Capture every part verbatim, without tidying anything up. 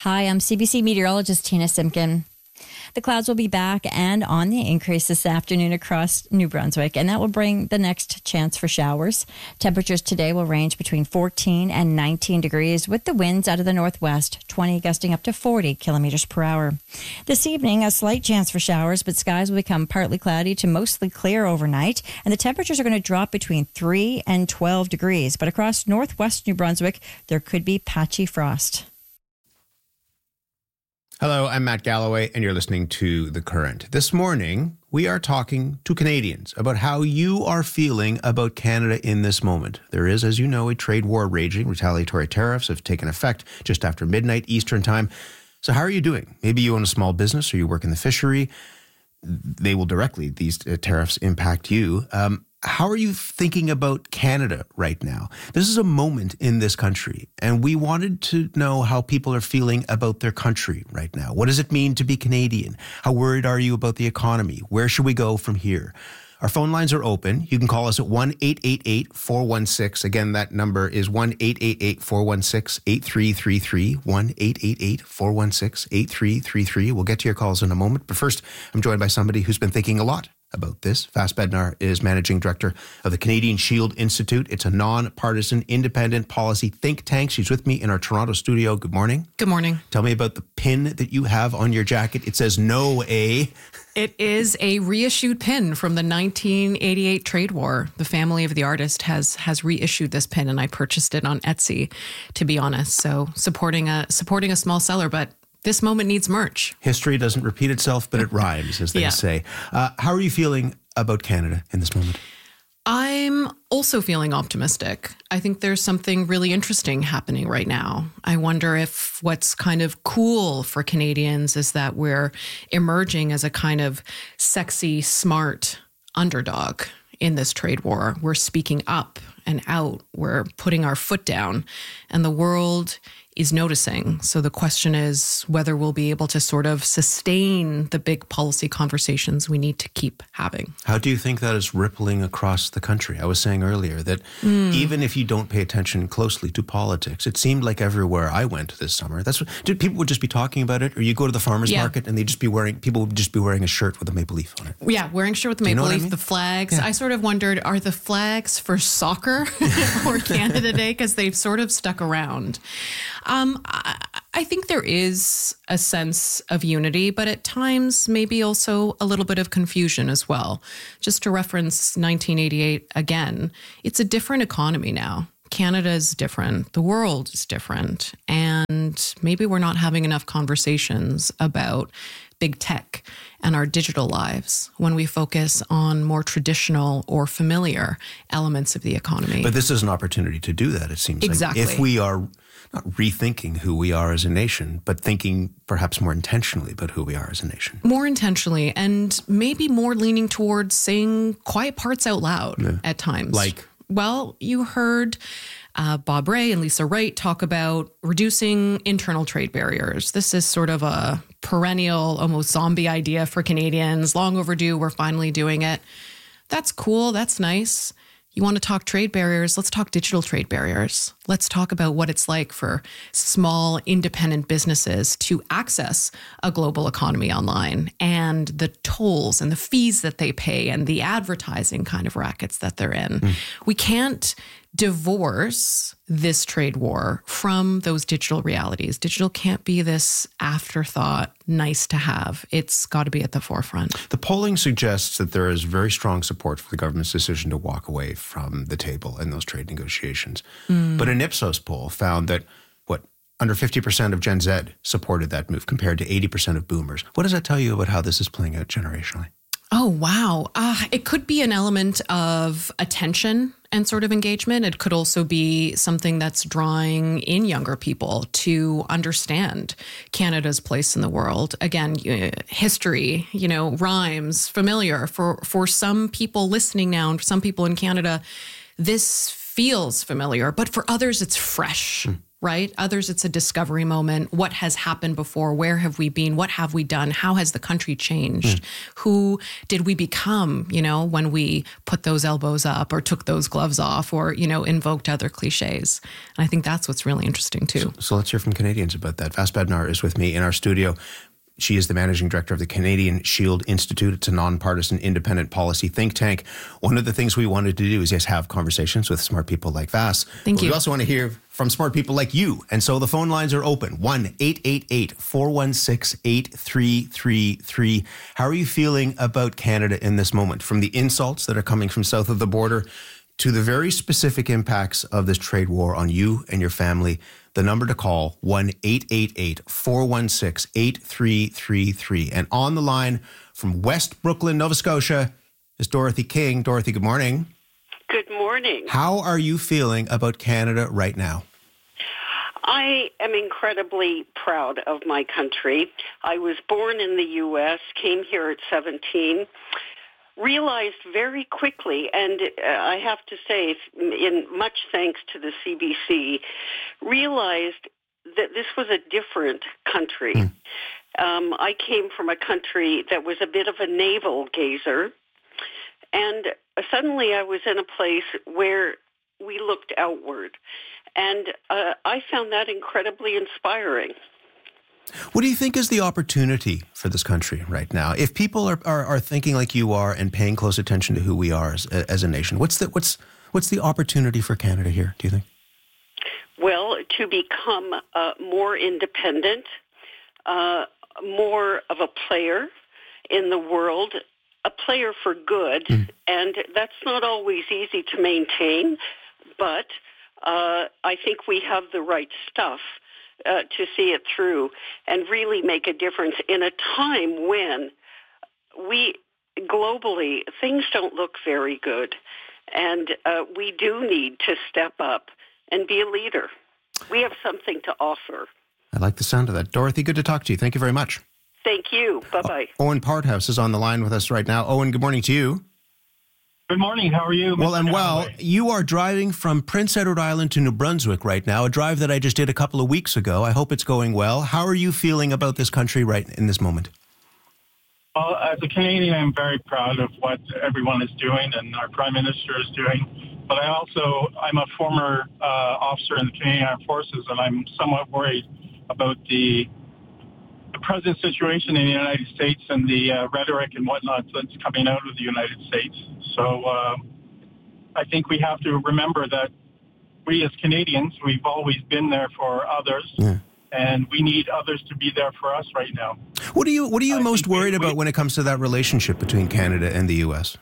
Hi, I'm C B C meteorologist Tina Simpkin. The clouds will be back and on the increase this afternoon across New Brunswick, and that will bring the next chance for showers. Temperatures today will range between fourteen and nineteen degrees, with the winds out of the northwest, twenty gusting up to forty kilometers per hour. This evening, a slight chance for showers, but skies will become partly cloudy to mostly clear overnight, and the temperatures are going to drop between three and twelve degrees. But across northwest New Brunswick, there could be patchy frost. Hello, I'm Matt Galloway, and you're listening to The Current. This morning, we are talking to Canadians about how you are feeling about Canada in this moment. There is, as you know, a trade war raging. Retaliatory tariffs have taken effect just after midnight Eastern time. So how are you doing? Maybe you own a small business or you work in the fishery. They will directly, these uh, tariffs, impact you. Um, How are you thinking about Canada right now? This is a moment in this country, and we wanted to know how people are feeling about their country right now. What does it mean to be Canadian? How worried are you about the economy? Where should we go from here? Our phone lines are open. You can call us at one eight eight eight, four one six. Again, that number is one eight eight eight, four one six, eight three three three, one eight eight eight, four one six, eight three three three. We'll get to your calls in a moment. But first, I'm joined by somebody who's been thinking a lot about this. Fas Bednar is managing director of the Canadian Shield Institute. It's a non-partisan, independent policy think tank. She's with me in our Toronto studio. Good morning. Good morning. Tell me about the pin that you have on your jacket. It says no A. It is a reissued pin from the nineteen eighty-eight trade war. The family of the artist has has reissued this pin, and I purchased it on Etsy, to be honest. So supporting a supporting a small seller, but this moment needs merch. History doesn't repeat itself, but it rhymes, as they yeah. say. Uh, how are you feeling about Canada in this moment? I'm also feeling optimistic. I think there's something really interesting happening right now. I wonder if what's kind of cool for Canadians is that we're emerging as a kind of sexy, smart underdog in this trade war. We're speaking up and out. We're putting our foot down, and the world is noticing. So the question is whether we'll be able to sort of sustain the big policy conversations we need to keep having. How do you think that is rippling across the country? I was saying earlier that mm. even if you don't pay attention closely to politics, it seemed like everywhere I went this summer, that's what, did people would just be talking about it, or you go to the farmer's yeah. market and they just be wearing, people would just be wearing a shirt with a maple leaf on it. Yeah, wearing a shirt with the maple leaf, I mean? The flags. Yeah. I sort of wondered, are the flags for soccer or Canada Day? Because they've sort of stuck around. Um, I, I think there is a sense of unity, but at times maybe also a little bit of confusion as well. Just to reference nineteen eighty-eight again, it's a different economy now. Canada is different. The world is different. And maybe we're not having enough conversations about big tech and our digital lives when we focus on more traditional or familiar elements of the economy. But this is an opportunity to do that, it seems exactly. like. If we are not rethinking who we are as a nation, but thinking perhaps more intentionally about who we are as a nation. More intentionally, and maybe more leaning towards saying quiet parts out loud yeah. at times. Like? Well, you heard uh, Bob Rae and Lisa Wright talk about reducing internal trade barriers. This is sort of a perennial, almost zombie idea for Canadians. Long overdue. We're finally doing it. That's cool. That's nice. You want to talk trade barriers? Let's talk digital trade barriers. Let's talk about what it's like for small independent businesses to access a global economy online, and the tolls and the fees that they pay and the advertising kind of rackets that they're in. Mm. We can't divorce this trade war from those digital realities. Digital can't be this afterthought, nice to have. It's got to be at the forefront. The polling suggests that there is very strong support for the government's decision to walk away from the table in those trade negotiations. Mm. But an Ipsos poll found that, what, under fifty percent of Gen Z supported that move compared to eighty percent of boomers. What does that tell you about how this is playing out generationally? Oh, wow. Uh, it could be an element of attention and sort of engagement. It could also be something that's drawing in younger people to understand Canada's place in the world. Again, uh, history, you know, rhymes, familiar. For, for some people listening now and for some people in Canada, this feels familiar, but for others, it's fresh. Mm. right? Others, it's a discovery moment. What has happened before? Where have we been? What have we done? How has the country changed? Mm. Who did we become, you know, when we put those elbows up or took those gloves off or, you know, invoked other cliches? And I think that's what's really interesting too. So, so let's hear from Canadians about that. Vas Bednar is with me in our studio. She is the managing director of the Canadian Shield Institute. It's a nonpartisan, independent policy think tank. One of the things we wanted to do is, yes, have conversations with smart people like Vas. Thank but you. We also want to hear from smart people like you. And so the phone lines are open. one eight eight eight, four one six, eight three three three. How are you feeling about Canada in this moment? From the insults that are coming from south of the border to the very specific impacts of this trade war on you and your family. The number to call, one eight eight eight, four one six, eight three three three. And on the line from West Brooklyn, Nova Scotia, is Dorothy King. Dorothy, good morning. Good morning. How are you feeling about Canada right now? I am incredibly proud of my country. I was born in the U S, came here at seventeen, realized very quickly, and uh, I have to say, in much thanks to the C B C, realized that this was a different country. Mm. Um, I came from a country that was a bit of a navel gazer, and suddenly I was in a place where we looked outward, and uh, I found that incredibly inspiring. What do you think is the opportunity for this country right now? If people are, are, are thinking like you are and paying close attention to who we are as, as a nation, what's the what's what's the opportunity for Canada here, do you think? Well, to become uh, more independent, uh, more of a player in the world, a player for good, mm. and that's not always easy to maintain, but uh, I think we have the right stuff Uh, to see it through and really make a difference in a time when we, globally, things don't look very good. And uh, we do need to step up and be a leader. We have something to offer. I like the sound of that. Dorothy, good to talk to you. Thank you very much. Thank you. Bye-bye. O- Owen Parthouse is on the line with us right now. Owen, good morning to you. Good morning. How are you? Well, Mister and well, Galloway? you are driving from Prince Edward Island to New Brunswick right now, a drive that I just did a couple of weeks ago. I hope it's going well. How are you feeling about this country right in this moment? Well, as a Canadian, I'm very proud of what everyone is doing and our Prime Minister is doing. But I also, I'm a former uh, officer in the Canadian Armed Forces, and I'm somewhat worried about the, the present situation in the United States and the uh, rhetoric and whatnot that's coming out of the United States. So uh, I think we have to remember that we as Canadians, we've always been there for others, yeah. and we need others to be there for us right now. What are you What are you I most worried we, about we, when it comes to that relationship between Canada and the U S?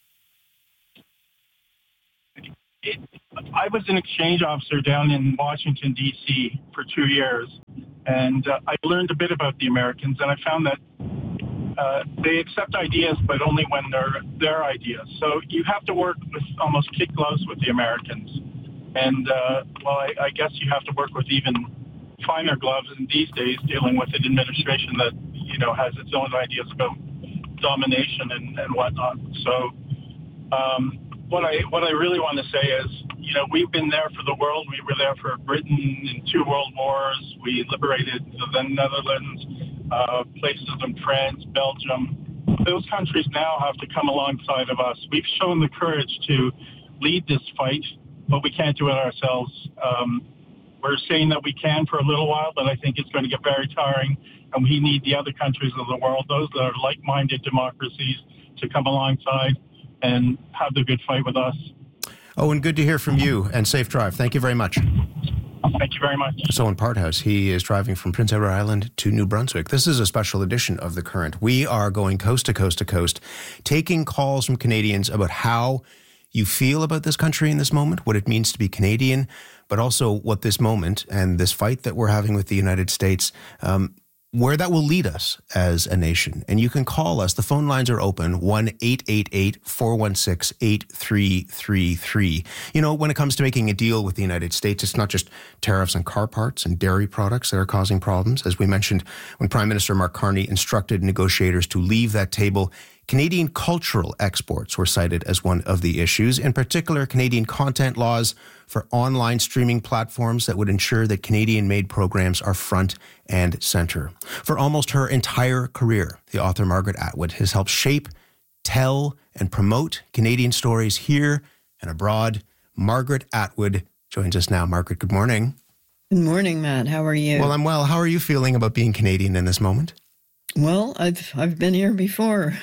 It, I was an exchange officer down in Washington, D C for two years, and uh, I learned a bit about the Americans, and I found that uh, they accept ideas, but only when they're their ideas. So you have to work with almost kid gloves with the Americans. And, uh, well, I, I guess you have to work with even finer gloves in these days, dealing with an administration that, you know, has its own ideas about domination and, and whatnot. So um, what I what I really want to say is, you know, we've been there for the world. We were there for Britain in two world wars. We liberated the Netherlands, uh, places in France, Belgium. Those countries now have to come alongside of us. We've shown the courage to lead this fight, but we can't do it ourselves. Um, we're saying that we can for a little while, but I think it's going to get very tiring, and we need the other countries of the world, those that are like-minded democracies, to come alongside and have the good fight with us. Owen, good to hear from you, and safe drive. Thank you very much. Thank you very much. It's Owen Parthouse. He is driving from Prince Edward Island to New Brunswick. This is a special edition of The Current. We are going coast to coast to coast, taking calls from Canadians about how you feel about this country in this moment, what it means to be Canadian, but also what this moment and this fight that we're having with the United States, um, where that will lead us as a nation. And you can call us. The phone lines are open, one eight eight eight, four one six, eight three three three. You know, when it comes to making a deal with the United States, it's not just tariffs on car parts and dairy products that are causing problems. As we mentioned, when Prime Minister Mark Carney instructed negotiators to leave that table, Canadian cultural exports were cited as one of the issues, in particular Canadian content laws for online streaming platforms that would ensure that Canadian-made programs are front and center. For almost her entire career, the author Margaret Atwood has helped shape, tell, and promote Canadian stories here and abroad. Margaret Atwood joins us now. Margaret, good morning. Good morning, Matt. How are you? Well, I'm well. How are you feeling about being Canadian in this moment? Well, I've I've been here before.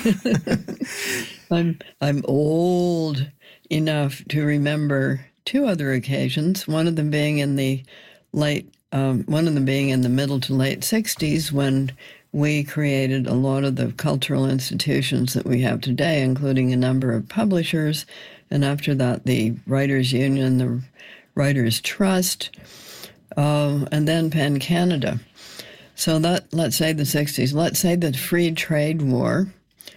I'm I'm old enough to remember two other occasions. One of them being in the late, um, one of them being in the middle to late sixties, when we created a lot of the cultural institutions that we have today, including a number of publishers, and after that, the Writers' Union, the Writers' Trust, uh, and then PEN Canada. So that, let's say the sixties. Let's say the Free Trade War.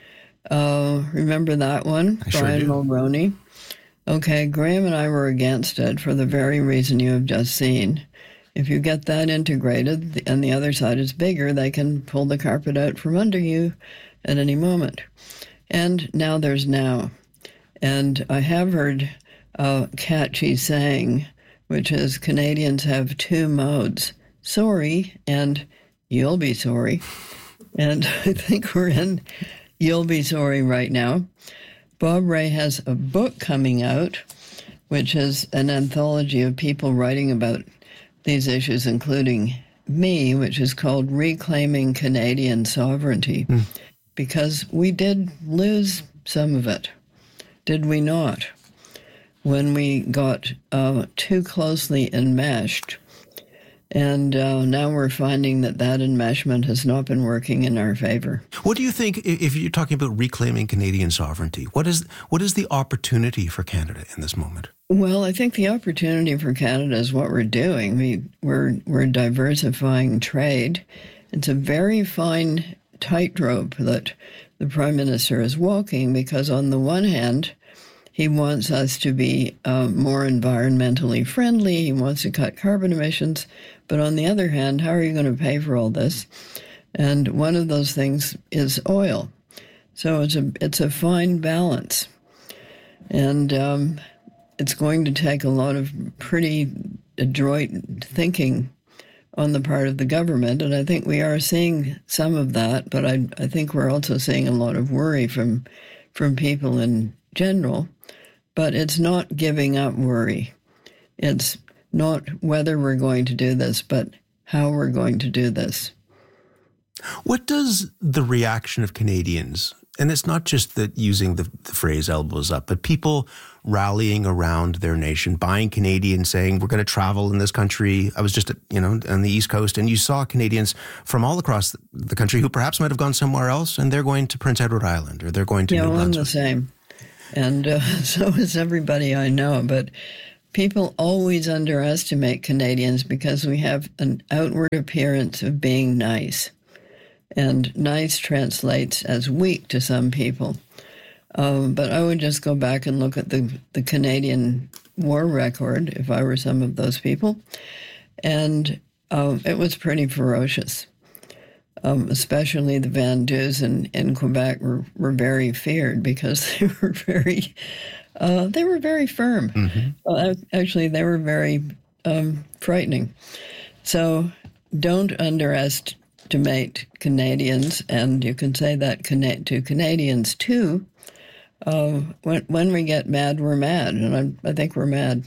Uh, remember that one? I sure Brian do. Mulroney. Okay, Graham and I were against it for the very reason you have just seen. If you get that integrated and the other side is bigger, they can pull the carpet out from under you at any moment. And now there's now. And I have heard a catchy saying, which is Canadians have two modes, sorry and you'll be sorry. And I think we're in you'll be sorry right now. Bob Ray has a book coming out, which is an anthology of people writing about these issues, including me, which is called Reclaiming Canadian Sovereignty, mm. because we did lose some of it, did we not? When we got uh, too closely enmeshed. And uh, now we're finding that that enmeshment has not been working in our favor. What do you think, if you're talking about reclaiming Canadian sovereignty, what is what is the opportunity for Canada in this moment? Well, I think the opportunity for Canada is what we're doing. We, we're, we're diversifying trade. It's a very fine tightrope that the Prime Minister is walking, because on the one hand, he wants us to be uh, more environmentally friendly. He wants to cut carbon emissions. But on the other hand, how are you going to pay for all this? And one of those things is oil. So it's a it's a fine balance. And um, it's going to take a lot of pretty adroit thinking on the part of the government. And I think we are seeing some of that. But I, I think we're also seeing a lot of worry from from people in general. But it's not giving up worry. It's not whether we're going to do this, but how we're going to do this. What does the reaction of Canadians, and it's not just that using the, the phrase elbows up, but people rallying around their nation, buying Canadian, saying, we're going to travel in this country. I was just, you know, on the East Coast, and you saw Canadians from all across the country who perhaps might have gone somewhere else, and they're going to Prince Edward Island, or they're going to yeah, New Brunswick. I'm the same. And uh, so is everybody I know. But people always underestimate Canadians because we have an outward appearance of being nice. And nice translates as weak to some people. Um, but I would just go back and look at the, the Canadian war record, if I were some of those people. And uh, it was pretty ferocious. Um, especially the Vendus in, in Quebec were, were very feared because they were very uh, they were very firm. Mm-hmm. Well, actually, they were very um, frightening. So don't underestimate Canadians, and you can say that cana- to Canadians too. Uh, when when we get mad, we're mad, and I, I think we're mad.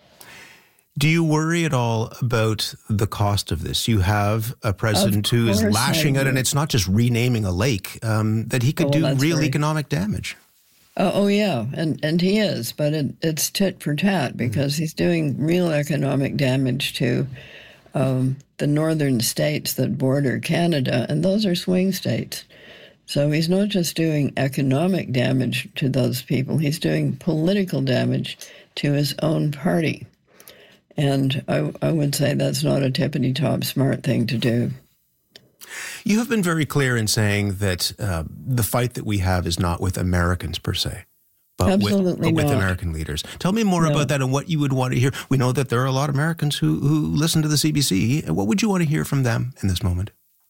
Do you worry at all about the cost of this? You have a president who is lashing out, and it's not just renaming a lake, um, that he could oh, do real very... economic damage. Uh, oh, yeah, and, and he is, but it, it's tit for tat because mm-hmm. he's doing real economic damage to um, the northern states that border Canada, and those are swing states. So he's not just doing economic damage to those people, he's doing political damage to his own party. And I, I would say that's not a tippity-top smart thing to do. You have been very clear in saying that uh, the fight that we have is not with Americans per se, but, Absolutely with, but with not. American leaders. Tell me more No. about that and what you would want to hear. We know that there are a lot of Americans who, who listen to the C B C. What would you want to hear from them in this moment?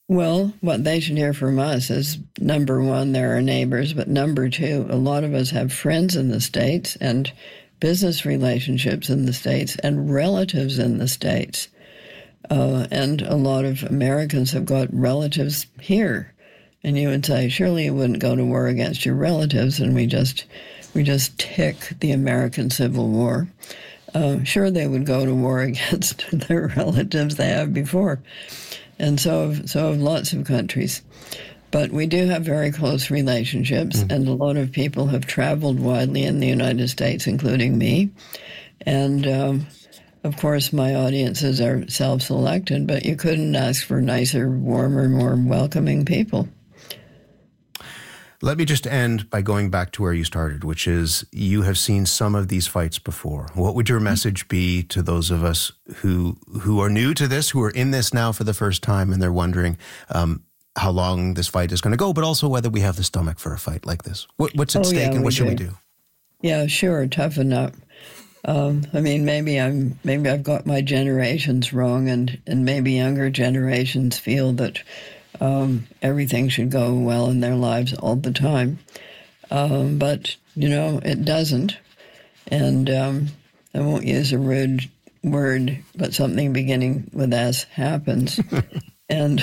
Well, what they should hear from us is, number one, they're our neighbors, but number two, a lot of us have friends in the States and business relationships in the States and relatives in the States. Uh, and a lot of Americans have got relatives here. And you would say, surely you wouldn't go to war against your relatives, and we just we just tick the American Civil War. Uh, sure, they would go to war against their relatives they have before. And so have, so have lots of countries. But we do have very close relationships, mm. and a lot of people have traveled widely in the United States, including me. And, um, of course, my audiences are self-selected, but you couldn't ask for nicer, warmer, more welcoming people. Let me just end by going back to where you started, which is you have seen some of these fights before. What would your message be to those of us who who are new to this, who are in this now for the first time, and they're wondering um, how long this fight is going to go, but also whether we have the stomach for a fight like this? What, what's at oh, stake, yeah, and what do. should we do? Yeah, sure, toughen up. Um, I mean, maybe I'm maybe I've got my generations wrong, and, and maybe younger generations feel that Um, everything should go well in their lives all the time. Um, but, you know, it doesn't. And um, I won't use a rude word, but something beginning with S happens. and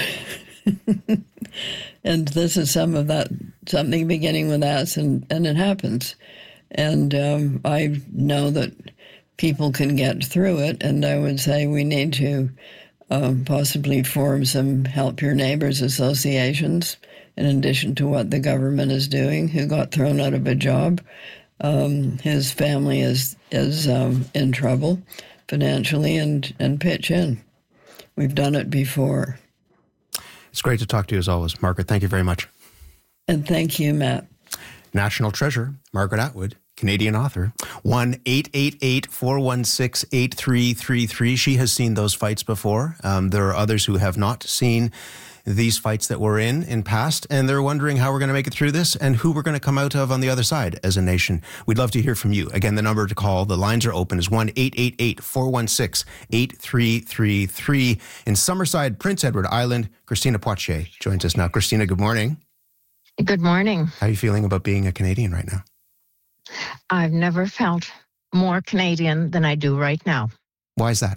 and this is some of that, something beginning with S, and, and it happens. And um, I know that people can get through it, and I would say we need to Um, possibly form some Help Your Neighbors associations, in addition to what the government is doing, who got thrown out of a job. Um, his family is is um, in trouble financially, and, and pitch in. We've done it before. It's great to talk to you as always. Margaret, thank you very much. And thank you, Matt. National treasure, Margaret Atwood, Canadian author. one eight eight eight, four one six, eight three three three. She has seen those fights before. Um, there are others who have not seen these fights that we're in in past, and they're wondering how we're going to make it through this and who we're going to come out of on the other side as a nation. We'd love to hear from you. Again, the number to call, the lines are open, is one eight eight eight, four one six, eight three three three. In Summerside, Prince Edward Island, Christina Poitier joins us now. Christina, good morning. Good morning. How are you feeling about being a Canadian right now? I've never felt more Canadian than I do right now. Why is that?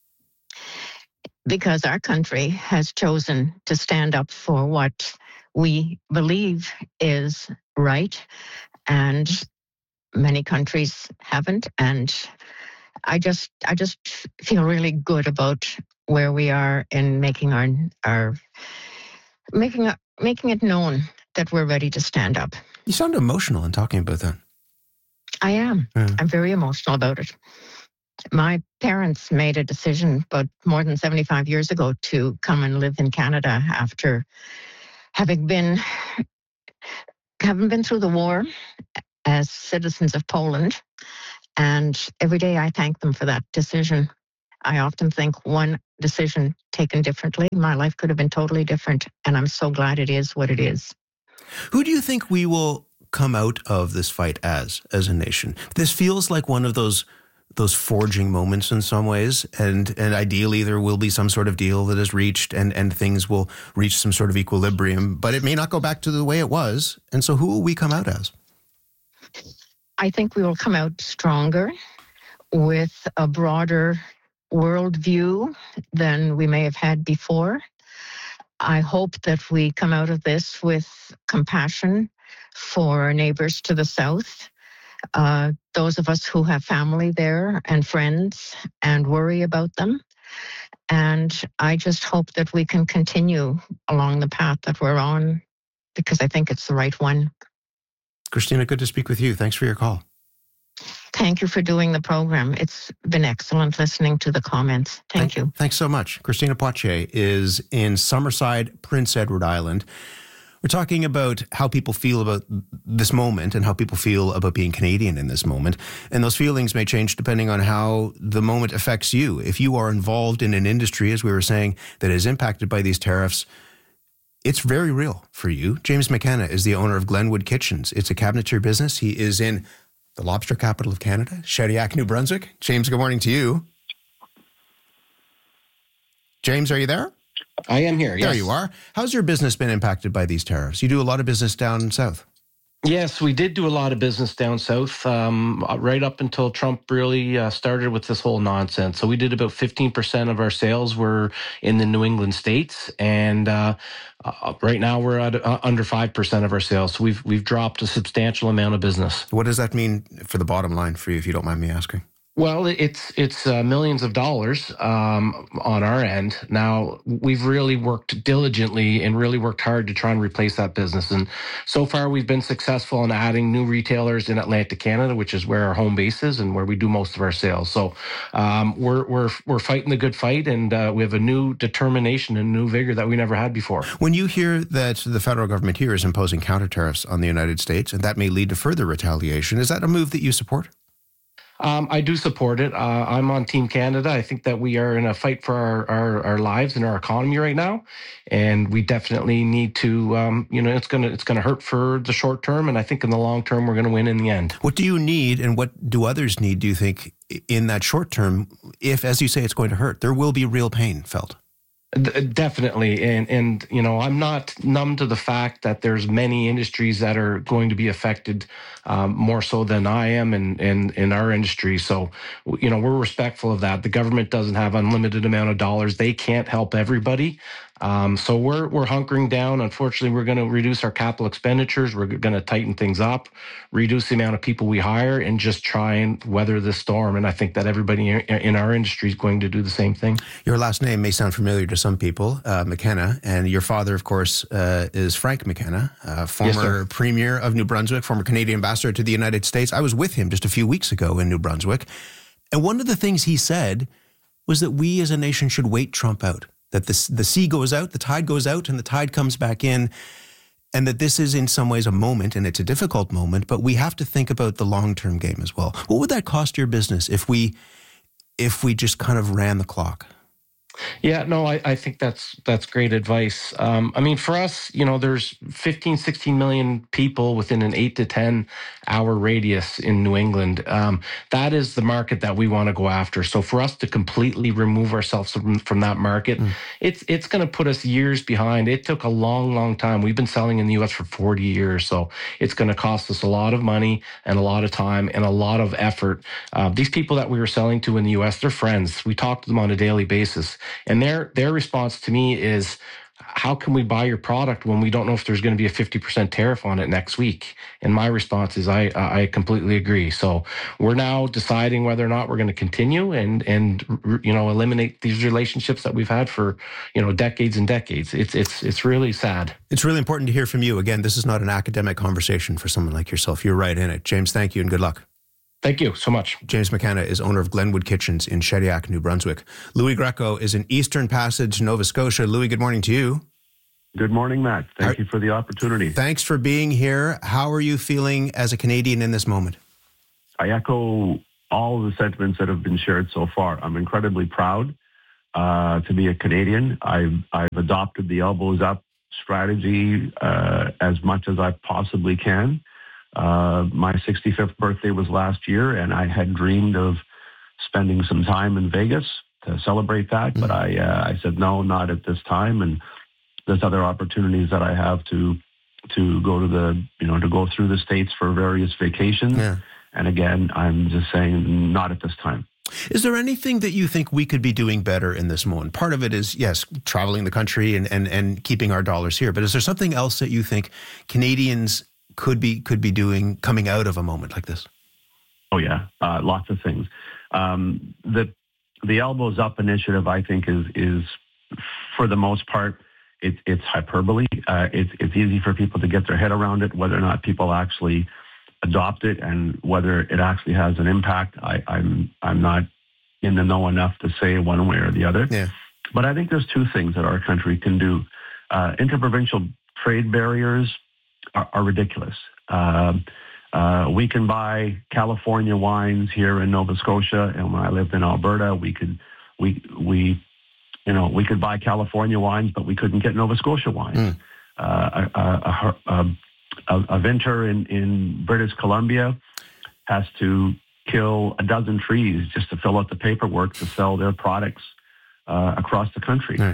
Because our country has chosen to stand up for what we believe is right, and many countries haven't. And I just, I just feel really good about where we are in making our, our making, making it known that we're ready to stand up. You sound emotional in talking about that. I am. Yeah. I'm very emotional about it. My parents made a decision about more than seventy-five years ago to come and live in Canada after having been having been through the war as citizens of Poland. And every day I thank them for that decision. I often think one decision taken differently, my life could have been totally different. And I'm so glad it is what it is. Who do you think we will come out of this fight as, as a nation? This feels like one of those those forging moments in some ways, and and ideally there will be some sort of deal that is reached, and, and things will reach some sort of equilibrium, but it may not go back to the way it was. And so who will we come out as? I think we will come out stronger with a broader worldview than we may have had before. I hope that we come out of this with compassion for our neighbors to the south, uh, those of us who have family there and friends and worry about them. And I just hope that we can continue along the path that we're on, because I think it's the right one. Christina, good to speak with you. Thanks for your call. Thank you for doing the program. It's been excellent listening to the comments. Thank, Thank you. Thanks so much. Christina Poitier is in Summerside, Prince Edward Island. We're talking about how people feel about this moment and how people feel about being Canadian in this moment. And those feelings may change depending on how the moment affects you. If you are involved in an industry, as we were saying, that is impacted by these tariffs, it's very real for you. James McKenna is the owner of Glenwood Kitchens. It's a cabinetry business. He is in the lobster capital of Canada, Shediac, New Brunswick. James, good morning to you. James, are you there? I am here, yes. There you are. How's your business been impacted by these tariffs? You do a lot of business down south. Yes, we did do a lot of business down south, um, right up until Trump really uh, started with this whole nonsense. So we did about fifteen percent of our sales were in the New England states, and uh, uh, right now we're at uh, under five percent of our sales. So we've we've dropped a substantial amount of business. What does that mean for the bottom line for you, if you don't mind me asking? Well, it's it's uh, millions of dollars um, on our end. Now, we've really worked diligently and really worked hard to try and replace that business. And so far, we've been successful in adding new retailers in Atlantic Canada, which is where our home base is and where we do most of our sales. So um, we're we're we're fighting the good fight, and uh, we have a new determination and new vigor that we never had before. When you hear that the federal government here is imposing counter tariffs on the United States, and that may lead to further retaliation, is that a move that you support? Um, I do support it. Uh, I'm on Team Canada. I think that we are in a fight for our, our, our lives and our economy right now, and we definitely need to. Um, you know, it's gonna it's gonna hurt for the short term, and I think in the long term we're gonna win in the end. What do you need, and what do others need? Do you think in that short term, if, as you say, it's going to hurt, there will be real pain felt? Definitely. And, and, you know, I'm not numb to the fact that there's many industries that are going to be affected um, more so than I am in, in, in our industry. So, you know, we're respectful of that. The government doesn't have unlimited amount of dollars. They can't help everybody. Um, so we're we're hunkering down. Unfortunately, we're going to reduce our capital expenditures. We're going to tighten things up, reduce the amount of people we hire, and just try and weather the storm. And I think that everybody in our industry is going to do the same thing. Your last name may sound familiar to some people, uh, McKenna, and your father, of course, uh, is Frank McKenna, uh, former yes, Premier of New Brunswick, former Canadian Ambassador to the United States. I was with him just a few weeks ago in New Brunswick, and one of the things he said was that we as a nation should wait Trump out. That the, the sea goes out, the tide goes out, and the tide comes back in, and that this is in some ways a moment, and it's a difficult moment, but we have to think about the long-term game as well. What would that cost your business if we if we just kind of ran the clock? Yeah, no, I, I think that's that's great advice. Um, I mean, for us, you know, there's fifteen, sixteen million people within an eight to ten hour radius in New England. Um, that is the market that we want to go after. So for us to completely remove ourselves from, from that market, mm. it's it's going to put us years behind. It took a long, long time. We've been selling in the U S for forty years. So it's going to cost us a lot of money and a lot of time and a lot of effort. Uh, these people that we were selling to in the U S, they're friends. We talk to them on a daily basis. And their their response to me is, how can we buy your product when we don't know if there's going to be a fifty percent tariff on it next week? And my response is, I I completely agree. So we're now deciding whether or not we're going to continue and and you know eliminate these relationships that we've had for you know decades and decades. It's it's it's really sad. It's really important to hear from you. Again, this is not an academic conversation for someone like yourself. You're right in it. James, thank you and good luck. Thank you so much. James McKenna is owner of Glenwood Kitchens in Shediac, New Brunswick. Louis Greco is in Eastern Passage, Nova Scotia. Louis, good morning to you. Good morning, Matt. Thank are, you for the opportunity. Thanks for being here. How are you feeling as a Canadian in this moment? I echo all of the sentiments that have been shared so far. I'm incredibly proud uh, to be a Canadian. I've, I've adopted the elbows up strategy uh, as much as I possibly can. Uh, my sixty-fifth birthday was last year, and I had dreamed of spending some time in Vegas to celebrate that. Mm-hmm. But I, uh, I said, no, not at this time. And there's other opportunities that I have to, to go to the, you know, to go through the States for various vacations. Yeah. And again, I'm just saying, not at this time. Is there anything that you think we could be doing better in this moment? Part of it is, yes, traveling the country and, and, and keeping our dollars here. But is there something else that you think Canadians could be could be doing coming out of a moment like this? Oh, yeah. Uh, lots of things. Um, the the Elbows Up initiative, I think, is, is for the most part, it, it's hyperbole. Uh, it's, it's easy for people to get their head around it, whether or not people actually adopt it and whether it actually has an impact. I, I'm I'm not in the know enough to say one way or the other. Yeah. But I think there's two things that our country can do. Uh, interprovincial trade barriers are, are ridiculous. Uh, uh, we can buy California wines here in Nova Scotia, and when I lived in Alberta, we could we we you know we could buy California wines, but we couldn't get Nova Scotia wines. Mm. Uh, a, a, a, a, a vinter in, in British Columbia has to kill a dozen trees just to fill out the paperwork to sell their products uh, across the country. Right.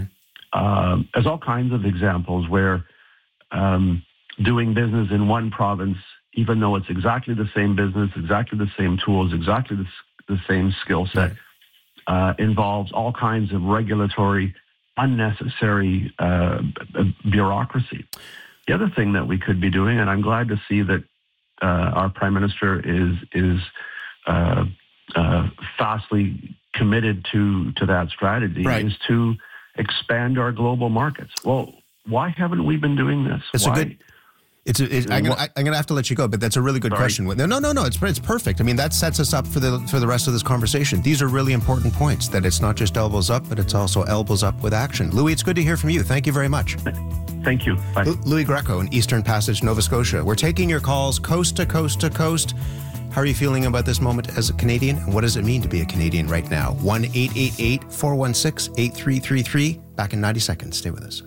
Uh, there's all kinds of examples where um, doing business in one province, even though it's exactly the same business, exactly the same tools, exactly the, the same skill set, uh, involves all kinds of regulatory, unnecessary uh, bureaucracy. The other thing that we could be doing, and I'm glad to see that uh, our Prime Minister is is uh, uh, fastly committed to to that strategy, right, is to expand our global markets. Well, why haven't we been doing this? It's why? a good. It's a, it, I'm gonna I, I'm gonna have to let you go, but that's a really good Sorry. question. No, no, no, no. It's it's perfect. I mean, that sets us up for the for the rest of this conversation. These are really important points. That it's not just elbows up, but it's also elbows up with action. Louis, it's good to hear from you. Thank you very much. Thank you. Bye. L- Louis Greco in Eastern Passage, Nova Scotia. We're taking your calls coast to coast to coast. How are you feeling about this moment as a Canadian? And what does it mean to be a Canadian right now? one eight eight eight, four one six, eight three three three. Back in ninety seconds. Stay with us.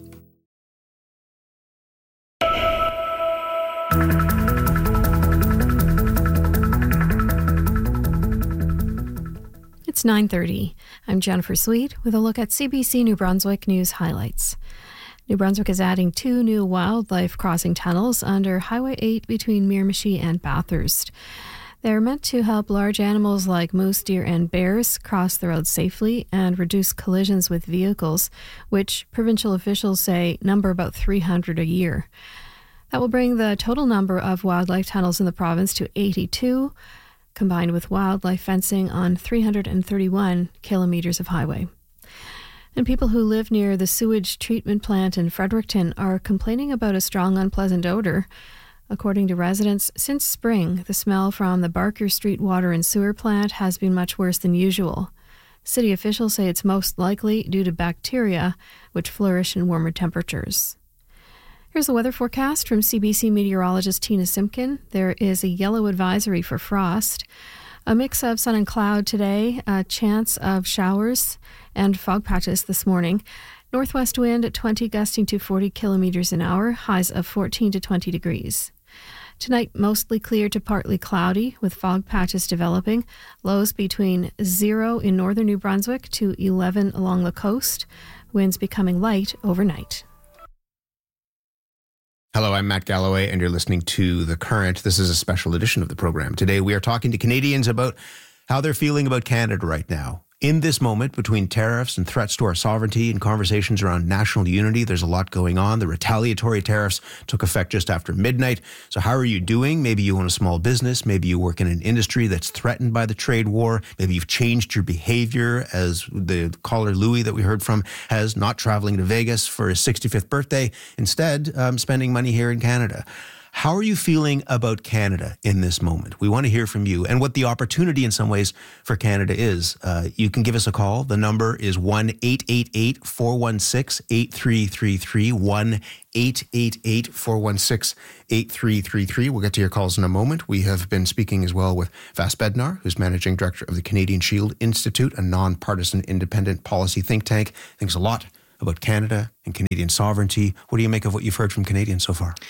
It's nine thirty. I'm Jennifer Sweet with a look at C B C New Brunswick news highlights. New Brunswick is adding two new wildlife crossing tunnels under Highway eight between Miramichi and Bathurst. They're meant to help large animals like moose, deer, and bears cross the road safely and reduce collisions with vehicles, which provincial officials say number about three hundred a year. That will bring the total number of wildlife tunnels in the province to eighty-two, combined with wildlife fencing on three hundred thirty-one kilometres of highway. And people who live near the sewage treatment plant in Fredericton are complaining about a strong, unpleasant odor. According to residents, since spring, the smell from the Barker Street water and sewer plant has been much worse than usual. City officials say it's most likely due to bacteria, which flourish in warmer temperatures. Here's the weather forecast from C B C meteorologist Tina Simpkin. There is a yellow advisory for frost. A mix of sun and cloud today, a chance of showers and fog patches this morning. Northwest wind at twenty, gusting to forty kilometers an hour, highs of fourteen to twenty degrees. Tonight, mostly clear to partly cloudy, with fog patches developing. Lows between zero in northern New Brunswick to eleven along the coast. Winds becoming light overnight. Hello, I'm Matt Galloway, and you're listening to The Current. This is a special edition of the program. Today, we are talking to Canadians about how they're feeling about Canada right now. In this moment, between tariffs and threats to our sovereignty and conversations around national unity, there's a lot going on. The retaliatory tariffs took effect just after midnight. So how are you doing? Maybe you own a small business. Maybe you work in an industry that's threatened by the trade war. Maybe you've changed your behavior, as the caller Louis that we heard from has, not traveling to Vegas for his sixty-fifth birthday, instead um, spending money here in Canada. How are you feeling about Canada in this moment? We want to hear from you and what the opportunity in some ways for Canada is. Uh, you can give us a call. The number is one eight eight eight, four one six, eight three three three, one eight eight eight, four one six, eight three three three. We'll get to your calls in a moment. We have been speaking as well with Vas Bednar, who's Managing Director of the Canadian Shield Institute, a nonpartisan independent policy think tank. Thinks a lot about Canada and Canadian sovereignty. What do you make of what you've heard from Canadians so far?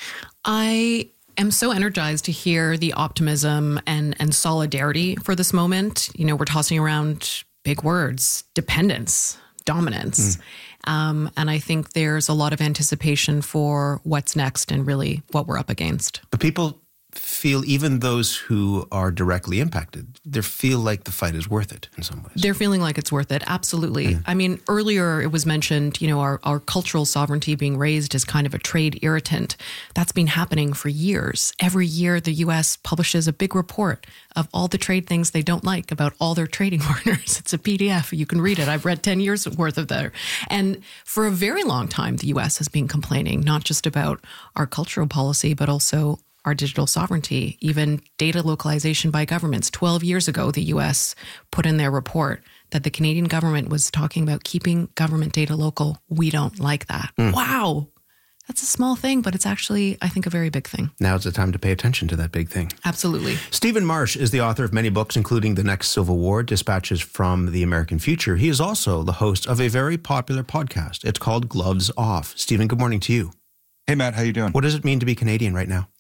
I am so energized to hear the optimism and, and solidarity for this moment. You know, we're tossing around big words, dependence, dominance. Mm. Um, and I think there's a lot of anticipation for what's next and really what we're up against. But people feel, even those who are directly impacted, they feel like the fight is worth it in some ways. They're feeling like it's worth it. Absolutely. Yeah. I mean, earlier it was mentioned, you know, our, our cultural sovereignty being raised as kind of a trade irritant. That's been happening for years. Every year, the U S publishes a big report of all the trade things they don't like about all their trading partners. It's a P D F. You can read it. I've read ten years worth of that. And for a very long time, the U S has been complaining, not just about our cultural policy, but also our digital sovereignty, even data localization by governments. twelve years ago, the U S put in their report that the Canadian government was talking about keeping government data local. We don't like that. Mm. Wow. That's a small thing, but it's actually, I think, a very big thing. Now's the time to pay attention to that big thing. Absolutely. Stephen Marsh is the author of many books, including The Next Civil War, Dispatches from the American Future. He is also the host of a very popular podcast. It's called Gloves Off. Stephen, good morning to you. Hey, Matt. How you doing? What does it mean to be Canadian right now?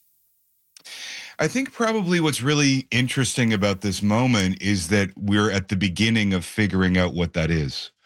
I think probably what's really interesting about this moment is that we're at the beginning of figuring out what that is.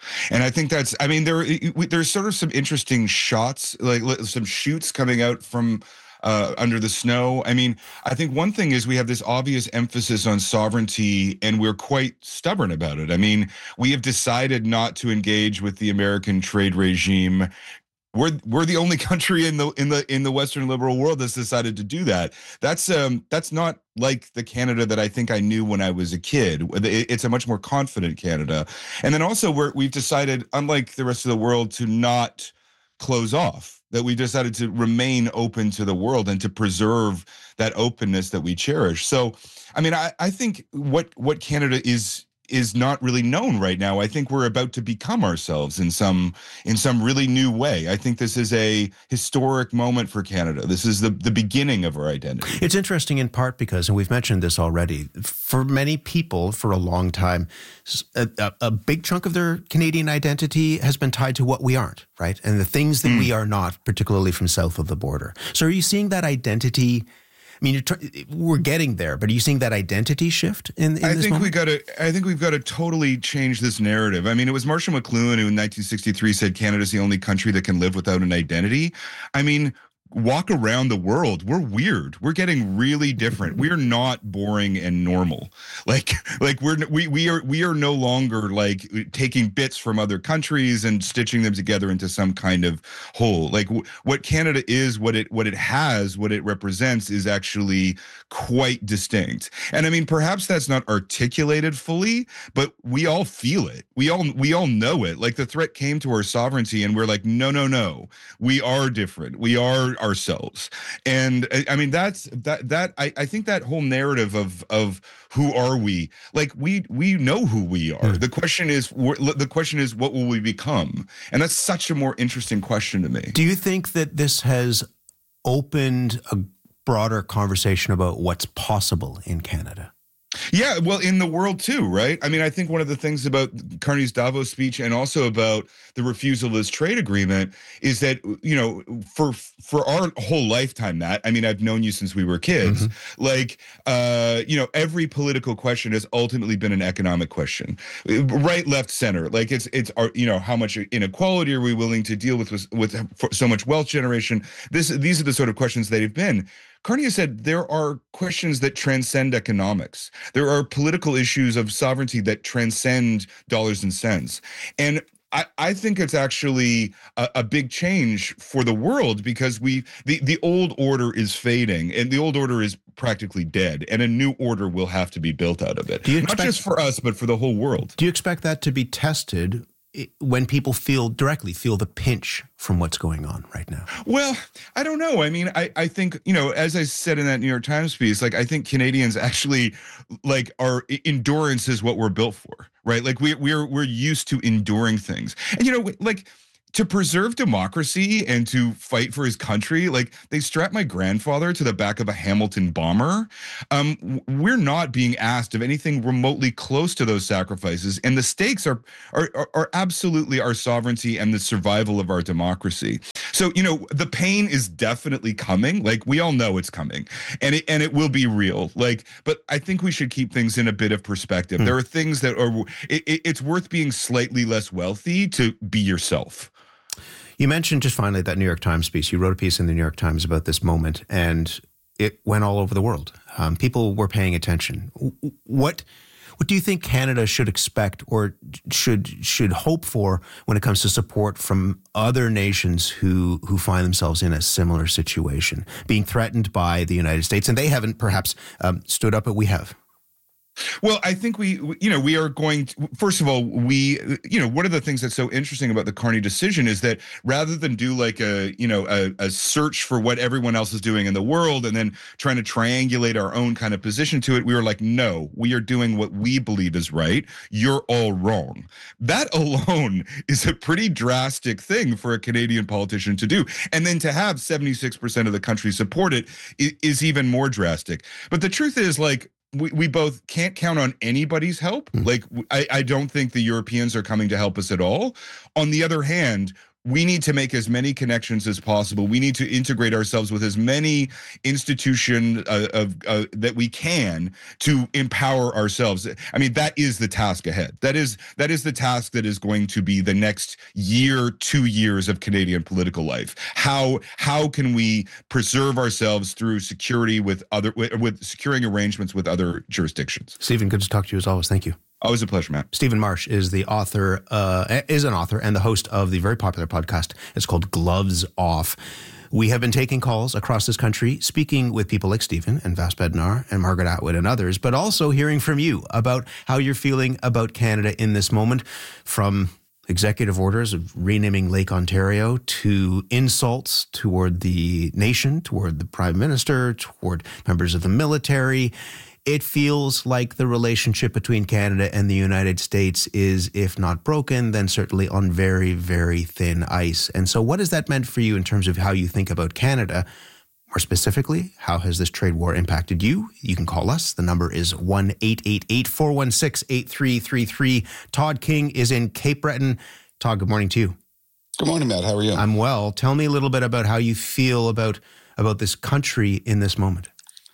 And I think that's, I mean, there there's sort of some interesting shots, like some shoots coming out from uh, under the snow. I mean, I think one thing is we have this obvious emphasis on sovereignty, and we're quite stubborn about it. I mean, we have decided not to engage with the American trade regime. We're we're the only country in the in the in the Western liberal world that's decided to do that. That's um that's not like the Canada that I think I knew when I was a kid. It's a much more confident Canada. And then also we're we've decided, unlike the rest of the world, to not close off. That we decided to remain open to the world and to preserve that openness that we cherish. So, I mean, I I think what what Canada is. is not really known right now. I think we're about to become ourselves in some in some really new way. I think this is a historic moment for Canada. This is the, the beginning of our identity. It's interesting in part because, and we've mentioned this already, for many people for a long time, a, a, a big chunk of their Canadian identity has been tied to what we aren't, right? And the things that mm. we are not, particularly from south of the border. So are you seeing that identity? I mean, you're tr- we're getting there, but are you seeing that identity shift in, in I this think moment? we got to. I think we've got to totally change this narrative. I mean, it was Marshall McLuhan who, in nineteen sixty-three, said Canada's the only country that can live without an identity. I mean, walk around the world. We're weird. We're getting really different. We're not boring and normal. Like, like we're we we are we are no longer like taking bits from other countries and stitching them together into some kind of whole. Like w- what Canada is, what it what it has, what it represents is actually quite distinct. And I mean, perhaps that's not articulated fully, but we all feel it. We all we all know it. Like the threat came to our sovereignty, and we're like, no, no, no. We are different. We are ourselves. And I mean, that's that that I, I think that whole narrative of of who are we, like we we know who we are. Mm. The question is the question is what will we become? And that's such a more interesting question to me. Do you think that this has opened a broader conversation about what's possible in Canada? Yeah, well, in the world too, right? I mean, I think one of the things about Carney's Davos speech and also about the refusal of this trade agreement is that, you know, for for our whole lifetime, Matt, I mean, I've known you since we were kids, mm-hmm. like, uh, you know, every political question has ultimately been an economic question, right, left, center. Like it's, it's our, you know, how much inequality are we willing to deal with with, with so much wealth generation? This, these are the sort of questions that have been. Carney has said there are questions that transcend economics. There are political issues of sovereignty that transcend dollars and cents. And I, I think it's actually a, a big change for the world because we the, the old order is fading and the old order is practically dead and a new order will have to be built out of it. Do you expect, Not just for us, but for the whole world. Do you expect that to be tested when people feel directly feel the pinch from what's going on right now? Well, I don't know. I mean, I, I think, you know, as I said in that New York Times piece, like I think Canadians actually like our endurance is what we're built for, right? Like we we're we're used to enduring things. And you know, like to preserve democracy and to fight for his country, like they strapped my grandfather to the back of a Hamilton bomber. Um, we're not being asked of anything remotely close to those sacrifices, and the stakes are, are are absolutely our sovereignty and the survival of our democracy. So you know, the pain is definitely coming. Like we all know it's coming, and it and it will be real. Like, but I think we should keep things in a bit of perspective. Hmm. There are things that are. It, it, it's worth being slightly less wealthy to be yourself. You mentioned just finally that New York Times piece. You wrote a piece in the New York Times about this moment, and it went all over the world. Um, people were paying attention. What what do you think Canada should expect or should should hope for when it comes to support from other nations who who find themselves in a similar situation, being threatened by the United States, and they haven't perhaps um, stood up, but we have? Well, I think we, you know, we are going to, first of all, we, you know, one of the things that's so interesting about the Carney decision is that rather than do like a, you know, a, a search for what everyone else is doing in the world and then trying to triangulate our own kind of position to it, we were like, no, we are doing what we believe is right. You're all wrong. That alone is a pretty drastic thing for a Canadian politician to do. And then to have seventy-six percent of the country support it is even more drastic. But the truth is, like, We we both can't count on anybody's help. Like, I, I don't think the Europeans are coming to help us at all. On the other hand, we need to make as many connections as possible. We need to integrate ourselves with as many institutions uh, of uh, that we can to empower ourselves. I mean, that is the task ahead. That is that is the task that is going to be the next year, two years of Canadian political life. How how can we preserve ourselves through security with other with, with securing arrangements with other jurisdictions? Stephen, good to talk to you as always. Thank you. Always a pleasure, Matt. Stephen Marsh is the author, uh, is an author and the host of the very popular podcast. It's called Gloves Off. We have been taking calls across this country, speaking with people like Stephen and Vas Bednar and Margaret Atwood and others, but also hearing from you about how you're feeling about Canada in this moment, from executive orders of renaming Lake Ontario to insults toward the nation, toward the Prime Minister, toward members of the military. It feels like the relationship between Canada and the United States is, if not broken, then certainly on very, very thin ice. And so what has that meant for you in terms of how you think about Canada? More specifically, how has this trade war impacted you? You can call us. The number is one eight eight eight, four one six, eight three three three. Todd King is in Cape Breton. Todd, good morning to you. Good morning, Matt. How are you? I'm well. Tell me a little bit about how you feel about, about this country in this moment.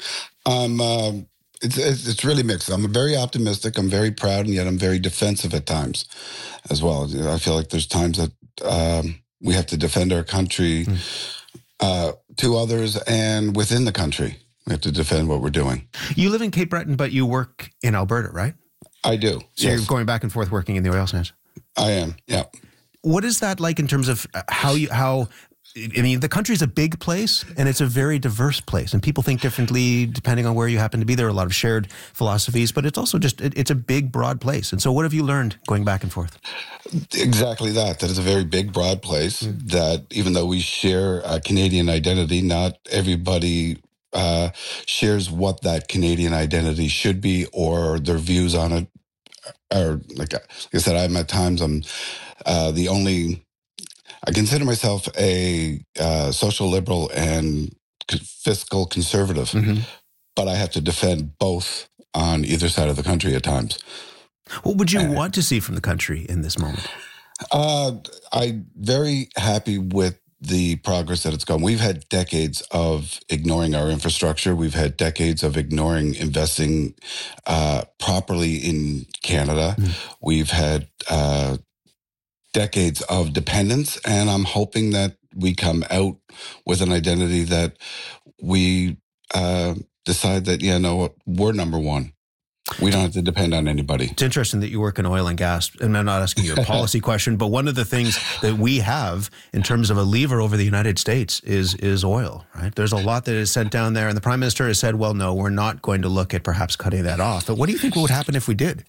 Um, uh, it's, it's it's really mixed. I'm very optimistic. I'm very proud, and yet I'm very defensive at times as well. I feel like there's times that um, we have to defend our country mm. uh, to others and within the country. We have to defend what we're doing. You live in Cape Breton, but you work in Alberta, right? I do. So yes. You're going back and forth working in the oil sands? I am, yeah. What is that like in terms of how you, how, I mean, the country's a big place and it's a very diverse place, and people think differently depending on where you happen to be. There are a lot of shared philosophies, but it's also just, it, it's a big, broad place. And so what have you learned going back and forth? Exactly that. That is a very big, broad place mm. that even though we share a Canadian identity, not everybody uh, shares what that Canadian identity should be or their views on it. Or like, like I said, I'm at times, I'm uh, the only, I consider myself a uh, social liberal and fiscal conservative, mm-hmm. but I have to defend both on either side of the country at times. What would you uh, want to see from the country in this moment? Uh, I'm very happy with the progress that it's gone. We've had decades of ignoring our infrastructure. We've had decades of ignoring investing uh, properly in Canada. Mm. We've had uh, decades of dependence, and I'm hoping that we come out with an identity that we uh, decide that, yeah, no, we're number one. We don't have to depend on anybody. It's interesting that you work in oil and gas, and I'm not asking you a policy question, but one of the things that we have in terms of a lever over the United States is is oil, right? There's a lot that is sent down there, and the Prime Minister has said, well, no, we're not going to look at perhaps cutting that off. But what do you think would happen if we did?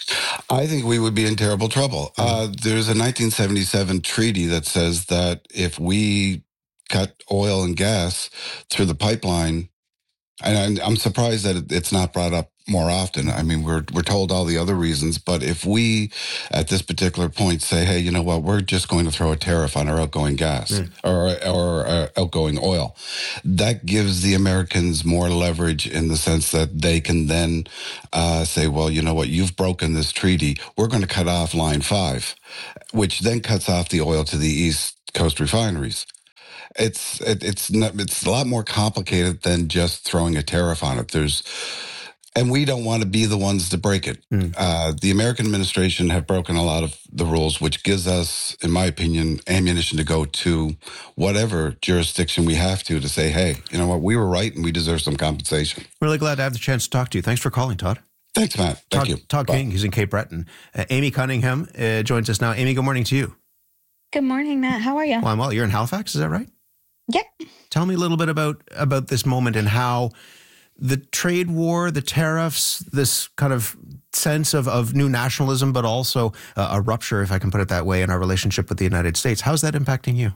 I think we would be in terrible trouble. Mm. Uh, there's a nineteen seventy-seven treaty that says that if we cut oil and gas through the pipeline, and I'm surprised that it's not brought up more often. I mean, we're we're told all the other reasons, but if we, at this particular point, say, hey, you know what, we're just going to throw a tariff on our outgoing gas mm. or or uh, outgoing oil, that gives the Americans more leverage in the sense that they can then uh, say, well, you know what, you've broken this treaty. We're going to cut off line five, which then cuts off the oil to the East Coast refineries. It's it, it's not, it's a lot more complicated than just throwing a tariff on it. There's And we don't want to be the ones to break it. Mm. Uh, the American administration have broken a lot of the rules, which gives us, in my opinion, ammunition to go to whatever jurisdiction we have to, to say, hey, you know what, we were right and we deserve some compensation. Really glad to have the chance to talk to you. Thanks for calling, Todd. Thanks, Matt. Thank Todd, you. Todd King, he's in Cape Breton. Uh, Amy Cunningham uh, joins us now. Amy, good morning to you. Good morning, Matt. How are you? Well, I'm well. You're in Halifax, is that right? Yep. Tell me a little bit about, about this moment and how the trade war, the tariffs, this kind of sense of, of new nationalism, but also uh, a rupture, if I can put it that way, in our relationship with the United States. How's that impacting you?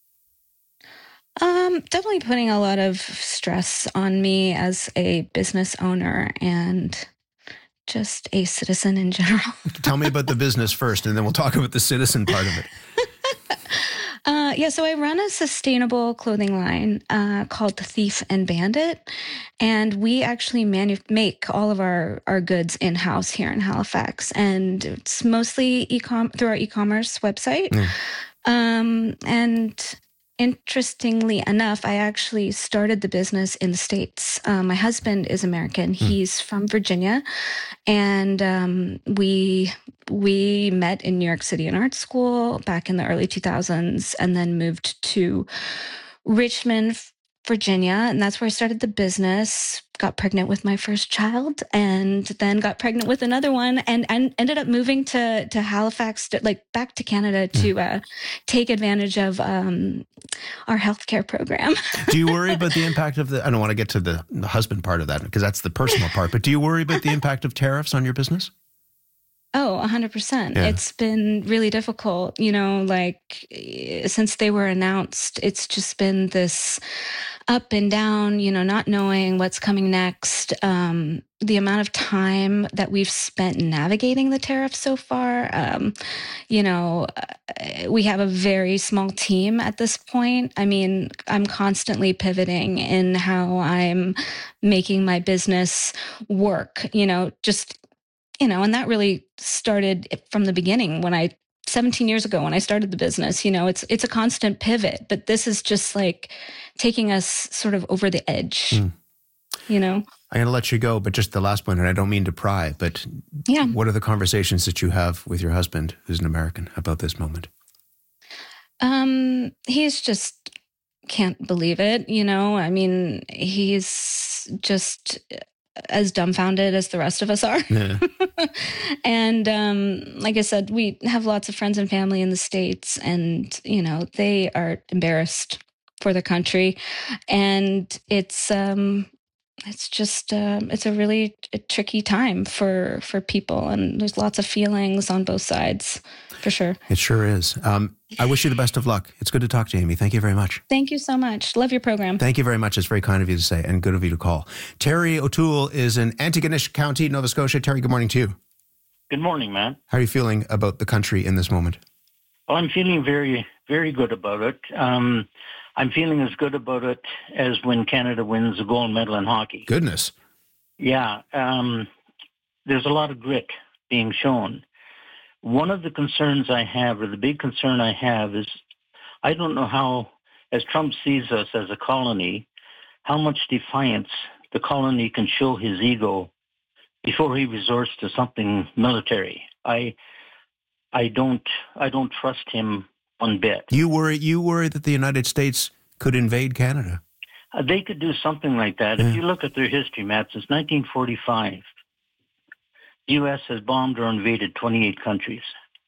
Um, definitely putting a lot of stress on me as a business owner and just a citizen in general. Tell me about the business first, and then we'll talk about the citizen part of it. Uh, yeah, so I run a sustainable clothing line uh, called The Thief and Bandit, and we actually manu- make all of our, our goods in-house here in Halifax, and it's mostly e-com through our e-commerce website. Mm. Um, and interestingly enough, I actually started the business in the States. Um, my husband is American. Hmm. He's from Virginia. And um, we we met in New York City in art school back in the early two thousands and then moved to Richmond, Virginia. And that's where I started the business, got pregnant with my first child, and then got pregnant with another one, and, and ended up moving to, to Halifax, to, like back to Canada to uh, take advantage of um, our healthcare program. Do you worry about the impact of the, I don't want to get to the, the husband part of that because that's the personal part, but do you worry about the impact of tariffs on your business? Oh, one hundred percent. Yeah. It's been really difficult, you know, like eh, since they were announced, it's just been this up and down, you know, not knowing what's coming next. Um, the amount of time that we've spent navigating the tariffs so far, um, you know, uh, we have a very small team at this point. I mean, I'm constantly pivoting in how I'm making my business work, you know, just you know, and that really started from the beginning when I, seventeen years ago when I started the business, you know, it's, it's a constant pivot, but this is just like taking us sort of over the edge, mm. you know? I'm going to let you go, but just the last point, and I don't mean to pry, but yeah. What are the conversations that you have with your husband, who's an American, about this moment? Um, he's just can't believe it, you know? I mean, he's just as dumbfounded as the rest of us are. Yeah. And um, like I said, we have lots of friends and family in the States, and, you know, they are embarrassed for the country. And it's um, it's just, um, it's a really a tricky time for, for people. And there's lots of feelings on both sides, for sure. It sure is. Um, I wish you the best of luck. It's good to talk to you, Amy. Thank you very much. Thank you so much. Love your program. Thank you very much. It's very kind of you to say, and good of you to call. Terry O'Toole is in Antigonish County, Nova Scotia. Terry, good morning to you. Good morning, man. How are you feeling about the country in this moment? Well, I'm feeling very, very good about it. Um, I'm feeling as good about it as when Canada wins a gold medal in hockey. Goodness. Yeah. Um, there's a lot of grit being shown. One of the concerns I have, or the big concern I have, is I don't know how, as Trump sees us as a colony, how much defiance the colony can show his ego before he resorts to something military. I, I don't, I don't trust him one bit. You worry, you worry that the United States could invade Canada? Uh, they could do something like that. Yeah. If you look at their history, Matt, since nineteen forty-five, the U S has bombed or invaded twenty-eight countries.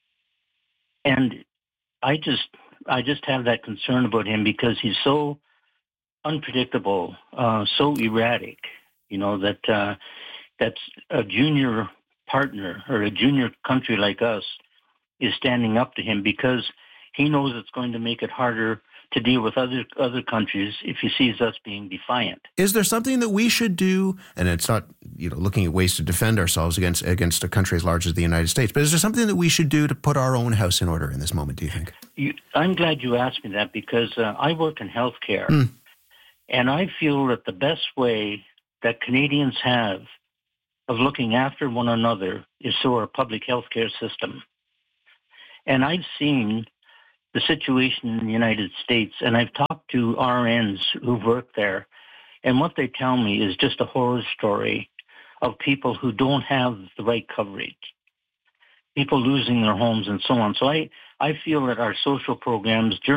And I just, I just have that concern about him because he's so unpredictable, uh, so erratic, you know, that uh, that's a junior partner or a junior country like us is standing up to him because he knows it's going to make it harder to deal with other other countries if he sees us being defiant. Is there something that we should do, and it's not, you know, looking at ways to defend ourselves against against a country as large as the United States, but is there something that we should do to put our own house in order in this moment, do you think? You, I'm glad you asked me that because uh, I work in healthcare, mm. and I feel that the best way that Canadians have of looking after one another is through our public healthcare system. And I've seen the situation in the United States, and I've talked to R Ns who've worked there, and what they tell me is just a horror story of people who don't have the right coverage, people losing their homes and so on. So I, I feel that our social programs,